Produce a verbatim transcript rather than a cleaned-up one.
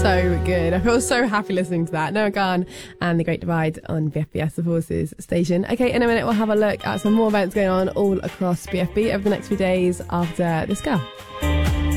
So good. I feel so happy listening to that. Noah Gahan and The Great Divide on B F B S, the Forces station. Okay, in a minute we'll have a look at some more events going on all across B F B over the next few days after this girl.